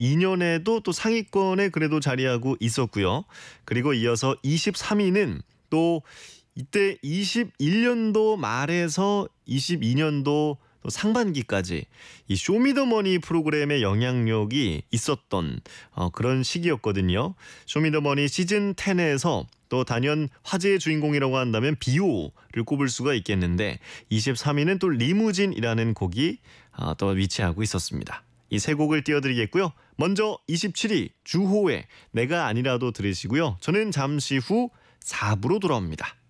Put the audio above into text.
22년에도 또 상위권에 그래도 자리하고 있었고요. 그리고 이어서 23위는 또 이때 21년도 말에서 22년도 또 상반기까지 이 쇼미더머니 프로그램의 영향력이 있었던 그런 시기였거든요. 쇼미더머니 시즌 10에서 또 단연 화제의 주인공이라고 한다면 비오를 꼽을 수가 있겠는데 23위는 또 리무진이라는 곡이 또 위치하고 있었습니다. 이 세 곡을 띄워드리겠고요. 먼저 27위 주호의 내가 아니라도 들으시고요. 저는 잠시 후 4부로 돌아옵니다.